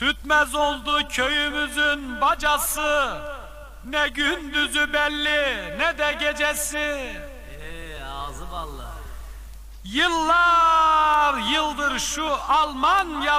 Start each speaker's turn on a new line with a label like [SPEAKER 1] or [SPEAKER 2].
[SPEAKER 1] Tütmez oldu köyümüzün bacası, ne gündüzü belli ne de gecesi.
[SPEAKER 2] Ağzı vallahi.
[SPEAKER 1] Yıllar yıldır şu Almanya